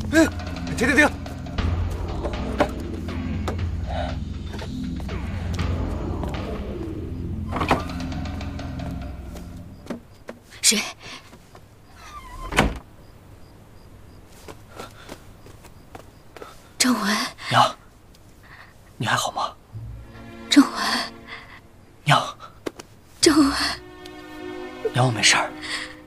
停！ 谁？郑文。 娘，你还好吗？ 郑文。 娘。 郑文。 娘，我没事儿。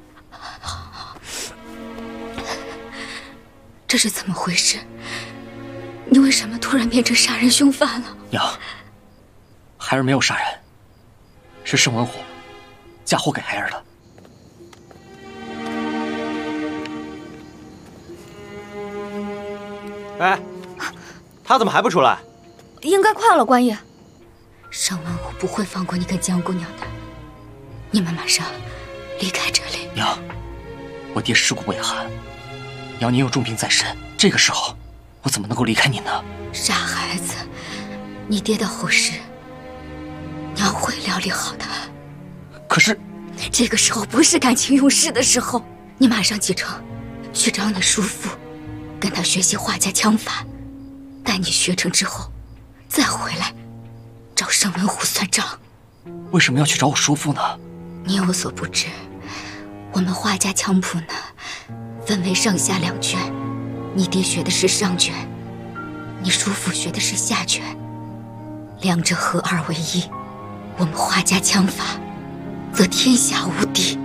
这是怎么回事？你为什么突然变成杀人凶犯了？ 娘，孩儿没有杀人，是盛文虎嫁祸给孩儿的。 哎，他怎么还不出来？ 应该快了，官爷。盛文虎不会放过你跟江姑娘的，你们马上离开这里。 娘，我爹尸骨未寒，娘您又重病在身，这个时候我怎么能够离开您呢？ 傻孩子，你爹的后事，娘会料理好的。 可是， 这个时候不是感情用事的时候，你马上启程，去找你叔父，跟他学习画家枪法。待你学成之后，再回来找盛文虎算账。 为什么要去找我叔父呢？ 你有所不知，我们画家枪谱呢，分为上下两卷，你爹学的是上卷，你叔父学的是下卷，两者合二为一，我们画家枪法则天下无敌。